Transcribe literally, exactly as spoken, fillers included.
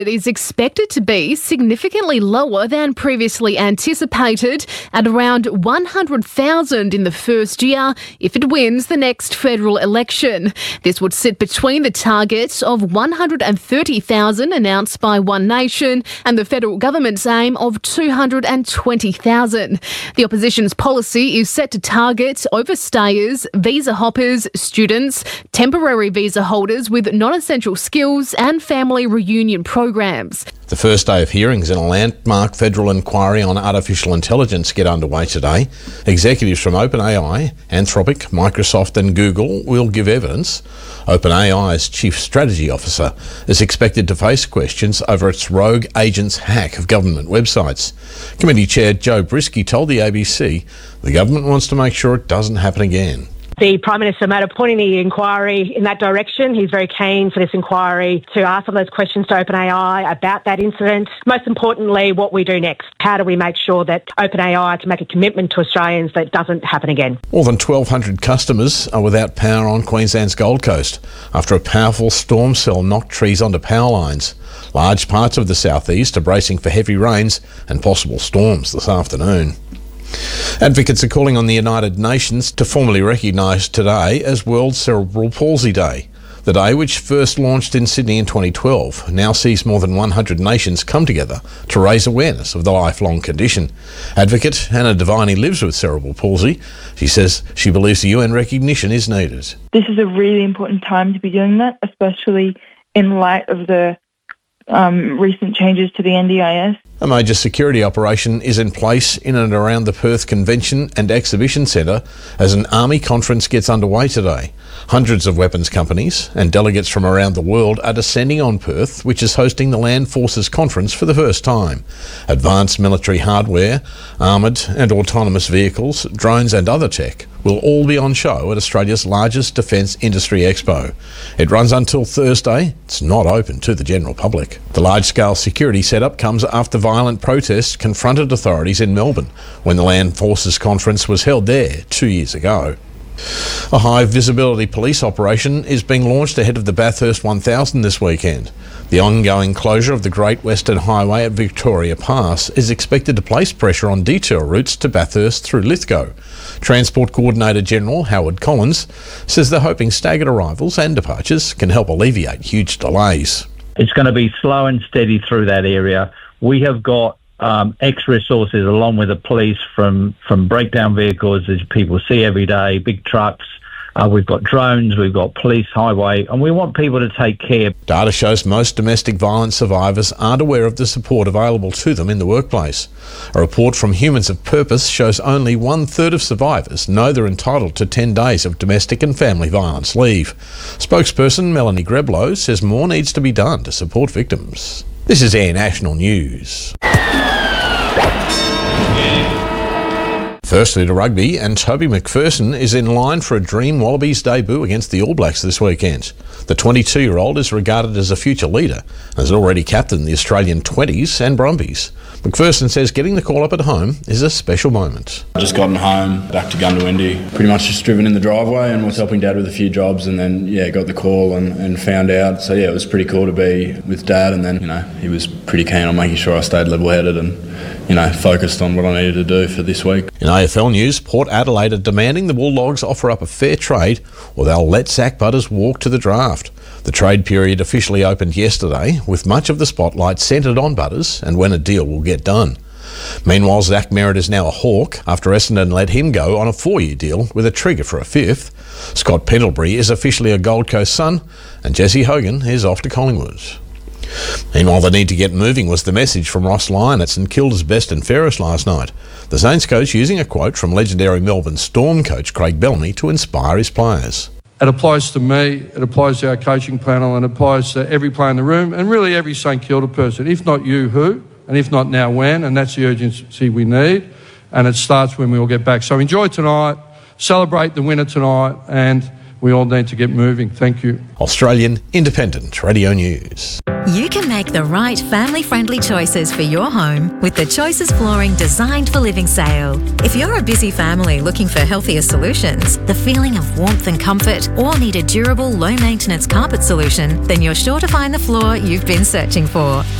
It is expected to be significantly lower than previously anticipated at around one hundred thousand in the first year if it wins the next federal election. This would sit between the target of one hundred thirty thousand announced by One Nation and the federal government's aim of two hundred twenty thousand. The opposition's policy is set to target overstayers, visa hoppers, students, temporary visa holders with non-essential skills and family reunion programs. The first day of hearings in a landmark federal inquiry on artificial intelligence get underway today. Executives from OpenAI, Anthropic, Microsoft and Google will give evidence. OpenAI's chief strategy officer is expected to face questions over its rogue agent's hack of government websites. Committee Chair Joe Brisky told the A B C the government wants to make sure it doesn't happen again. The Prime Minister made a point in the inquiry in that direction. He's very keen for this inquiry to ask some of those questions to OpenAI about that incident. Most importantly, what we do next. How do we make sure that OpenAI can make a commitment to Australians that it doesn't happen again? More than twelve hundred customers are without power on Queensland's Gold Coast after a powerful storm cell knocked trees onto power lines. Large parts of the southeast are bracing for heavy rains and possible storms this afternoon. Advocates are calling on the United Nations to formally recognise today as World Cerebral Palsy Day. The day, which first launched in Sydney in twenty twelve, now sees more than one hundred nations come together to raise awareness of the lifelong condition. Advocate Hannah Devine lives with cerebral palsy. She says she believes the U N recognition is needed. This is a really important time to be doing that, especially in light of the um, recent changes to the N D I S. A major security operation is in place in and around the Perth Convention and Exhibition Centre as an Army conference gets underway today. Hundreds of weapons companies and delegates from around the world are descending on Perth, which is hosting the Land Forces Conference for the first time. Advanced military hardware, armoured and autonomous vehicles, drones and other tech will all be on show at Australia's largest defence industry expo. It runs until Thursday. It's not open to the general public. The large-scale security setup comes after violent protests confronted authorities in Melbourne when the Land Forces Conference was held there two years ago. A high-visibility police operation is being launched ahead of the Bathurst one thousand this weekend. The ongoing closure of the Great Western Highway at Victoria Pass is expected to place pressure on detour routes to Bathurst through Lithgow. Transport Coordinator General Howard Collins says they're hoping staggered arrivals and departures can help alleviate huge delays. It's going to be slow and steady through that area. We have got um, X resources along with the police from, from breakdown vehicles, as people see every day, big trucks. Uh, we've got drones, we've got police, highway, and we want people to take care. Data shows most domestic violence survivors aren't aware of the support available to them in the workplace. A report from Humans of Purpose shows only one-third of survivors know they're entitled to ten days of domestic and family violence leave. Spokesperson Melanie Greblow says more needs to be done to support victims. This is Air National News. Firstly to rugby, and Toby McPherson is in line for a dream Wallabies debut against the All Blacks this weekend. The twenty-two-year-old is regarded as a future leader and has already captained the Australian twenties and Brumbies. McPherson says getting the call up at home is a special moment. I just gotten home, back to Goondiwindi, pretty much just driven in the driveway and was helping Dad with a few jobs, and then, yeah, got the call and, and found out. So, yeah, it was pretty cool to be with Dad, and then, you know, he was pretty keen on making sure I stayed level-headed and, you know, focused on what I needed to do for this week. In A F L news, Port Adelaide are demanding the Bulldogs offer up a fair trade or they'll let Zach Butters walk to the draft. The trade period officially opened yesterday, with much of the spotlight centred on Butters and when a deal will get done. Meanwhile, Zach Merritt is now a Hawk after Essendon let him go on a four-year deal with a trigger for a fifth. Scott Pendlebury is officially a Gold Coast Sun, and Jesse Hogan is off to Collingwood. Meanwhile, the need to get moving was the message from Ross Lyon at St Kilda's best and fairest last night. The Saints coach using a quote from legendary Melbourne Storm coach Craig Bellamy to inspire his players. It applies to me, it applies to our coaching panel, and it applies to every player in the room, and really every St Kilda person. If not you, who? And if not now, when? And that's the urgency we need, and it starts when we all get back. So enjoy tonight, celebrate the winner tonight, and we all need to get moving. Thank you. Australian Independent Radio News. You can make the right family-friendly choices for your home with the Choices Flooring Designed for Living sale. If you're a busy family looking for healthier solutions, the feeling of warmth and comfort, or need a durable, low-maintenance carpet solution, then you're sure to find the floor you've been searching for.